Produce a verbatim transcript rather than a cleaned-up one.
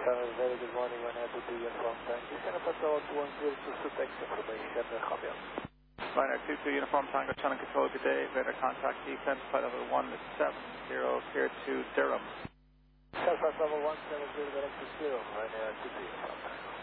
a very good morning, one two two Uniform Tango. Channel Patrol one zero two to text information, copy. Liner two two Uniform Tango, Channel Control, good day. Radar contact descent, flight level one seven zero, clear to Durham. Flight level one seven zero, direct to zero, Liner two two Uniform Tango.